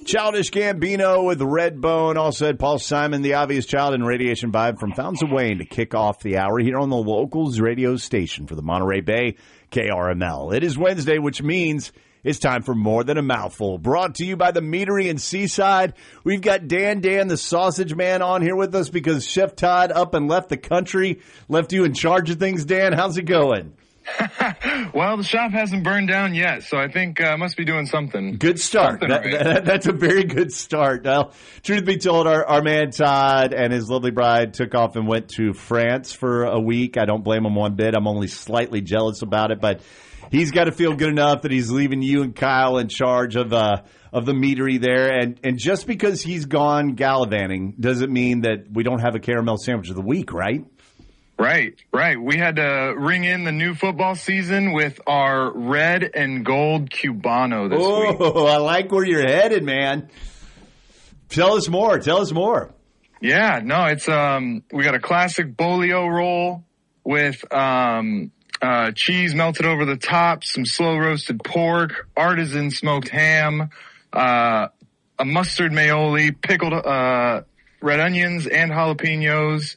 Childish Gambino with Redbone. Also had Paul Simon, The Obvious Child, and Radiation Vibe from Fountains of Wayne to kick off the hour here on the Locals radio station for the Monterey Bay, KRML. It is Wednesday, which means it's time for More Than a Mouthful. Brought to you by the Meadery in Seaside. We've got Dan, the sausage man, on here with us because Chef Todd up and left the country, left you in charge of things. Dan, how's it going? Well, the shop hasn't burned down yet, so I think I must be doing something. Good start. That's a very good start. Well, truth be told, our man Todd and his lovely bride took off and went to France for a week. I don't blame him one bit. I'm only slightly jealous about it, but he's got to feel good enough that he's leaving you and Kyle in charge of the meadery there. And just because he's gone gallivanting doesn't mean that we don't have a caramel sandwich of the week, right? Right. We had to ring in the new football season with our red and gold Cubano this week. Oh, I like where you're headed, man. Tell us more. Yeah, no, it's we got a classic bolio roll with cheese melted over the top, some slow roasted pork, artisan smoked ham, a mustard aioli, pickled red onions and jalapenos,